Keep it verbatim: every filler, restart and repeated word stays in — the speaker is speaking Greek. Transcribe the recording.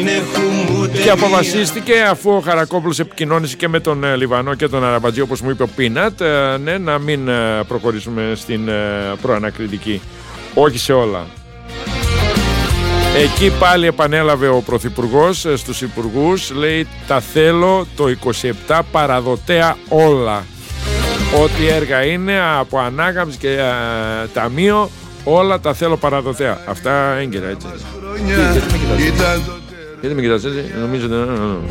Και αποφασίστηκε, αφού ο Χαρακόπουλος επικοινώνησε και με τον ε, Λιβανό και τον Αραμπατζή, όπως μου είπε ο Πίνατ, ε, ναι, να μην ε, προχωρήσουμε στην ε, προανακριτική. Όχι σε όλα. Εκεί πάλι επανέλαβε ο Πρωθυπουργός ε, στους υπουργούς, λέει, τα θέλω το είκοσι επτά παραδοτέα όλα. Ό,τι έργα είναι από ανάκαμψη και ε, ταμείο, όλα τα θέλω παραδοτέα. Αυτά έγκαιρα, έτσι. Γιατί με κοιτάς έτσι, νομίζω ότι...